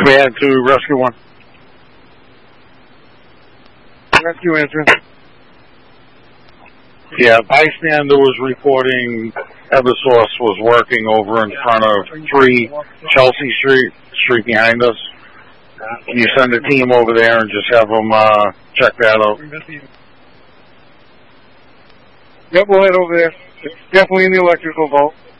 We had to rescue one. Rescue entrance. Yeah, bystander was reporting Eversource was working over in front of 3 Chelsea Street behind us. Can you send a team over there and just have them check that out? Yep, we'll head over there. It's definitely in the electrical vault.